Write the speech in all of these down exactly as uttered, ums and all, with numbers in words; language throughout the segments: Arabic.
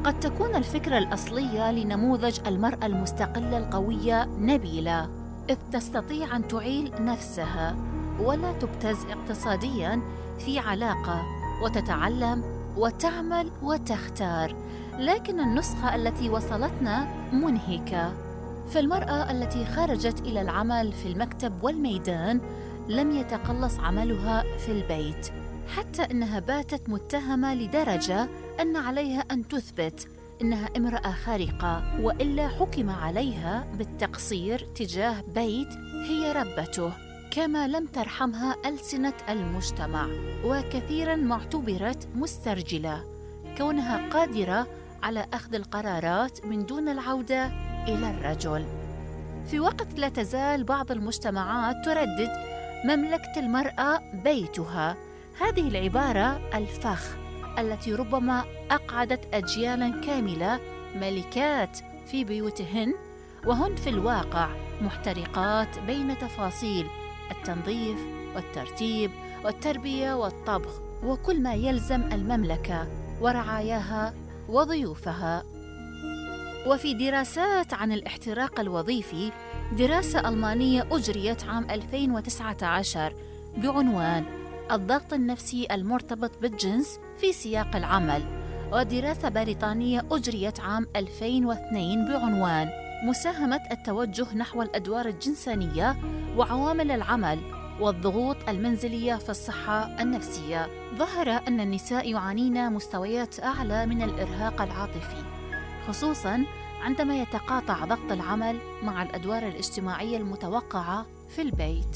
قد تكون الفكرة الأصلية لنموذج المرأة المستقلة القوية نبيلة، إذ تستطيع أن تعيل نفسها ولا تبتز اقتصادياً في علاقة، وتتعلم وتعمل وتختار. لكن النسخة التي وصلتنا منهكة، فالمرأة التي خرجت إلى العمل في المكتب والميدان لم يتقلص عملها في البيت، حتى أنها باتت متهمة لدرجة أن عليها أن تثبت أنها امرأة خارقة، وإلا حكم عليها بالتقصير تجاه بيت هي ربته، كما لم ترحمها ألسنة المجتمع، وكثيراً ما اعتبرت مسترجلة كونها قادرة على أخذ القرارات من دون العودة إلى الرجل. في وقت لا تزال بعض المجتمعات تردد مملكة المرأة بيتها، هذه العبارة الفخ التي ربما أقعدت أجيالاً كاملة ملكات في بيوتهن، وهن في الواقع محترقات بين تفاصيل التنظيف والترتيب والتربية والطبخ وكل ما يلزم المملكة ورعاياها وضيوفها. وفي دراسات عن الاحتراق الوظيفي، دراسة ألمانية أجريت عام ألفين وتسعة عشر بعنوان الضغط النفسي المرتبط بالجنس في سياق العمل، ودراسة بريطانية أجريت عام ألفين واثنين بعنوان مساهمة التوجه نحو الأدوار الجنسانية وعوامل العمل والضغوط المنزلية في الصحة النفسية. ظهر أن النساء يعانين مستويات أعلى من الإرهاق العاطفي، خصوصاً عندما يتقاطع ضغط العمل مع الأدوار الاجتماعية المتوقعة في البيت.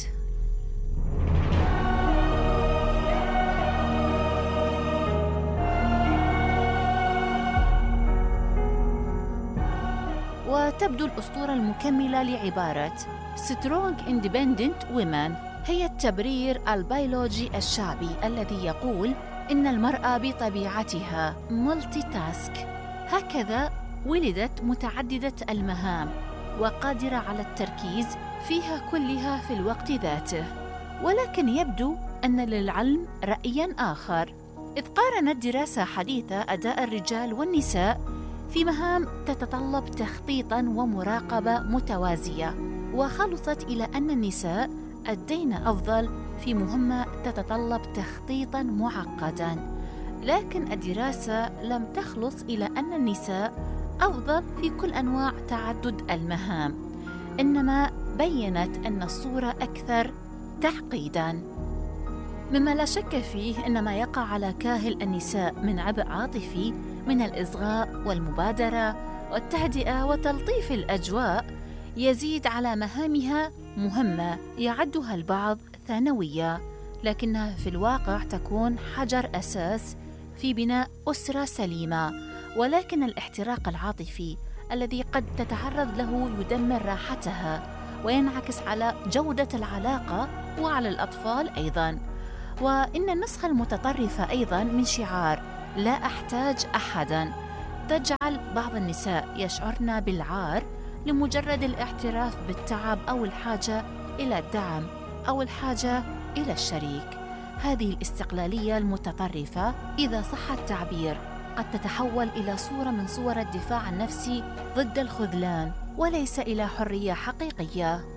وتبدو الأسطورة المكملة لعبارة Strong Independent Women هي التبرير البيولوجي الشعبي الذي يقول إن المرأة بطبيعتها ملتي تاسك، هكذا ولدت متعددة المهام وقادرة على التركيز فيها كلها في الوقت ذاته. ولكن يبدو أن للعلم رأياً آخر، إذ قارنت دراسة حديثة أداء الرجال والنساء في مهام تتطلب تخطيطاً ومراقبة متوازية، وخلصت إلى أن النساء أدين أفضل في مهمة تتطلب تخطيطاً معقداً. لكن الدراسة لم تخلص إلى أن النساء أفضل في كل أنواع تعدد المهام، إنما بيّنت أن الصورة أكثر تعقيداً، مما لا شك فيه أن ما يقع على كاهل النساء من عبء عاطفي من الإصغاء والمبادرة والتهدئة وتلطيف الأجواء يزيد على مهامها مهمة يعدها البعض ثانوية، لكنها في الواقع تكون حجر أساس في بناء أسرة سليمة. ولكن الاحتراق العاطفي الذي قد تتعرض له يدمر راحتها وينعكس على جودة العلاقة وعلى الأطفال أيضاً. وإن النسخة المتطرفة أيضاً من شعار لا أحتاج أحداً تجعل بعض النساء يشعرن بالعار لمجرد الاعتراف بالتعب أو الحاجة إلى الدعم أو الحاجة إلى الشريك. هذه الاستقلالية المتطرفة، إذا صح التعبير، قد تتحول إلى صورة من صور الدفاع النفسي ضد الخذلان، وليس إلى حرية حقيقية.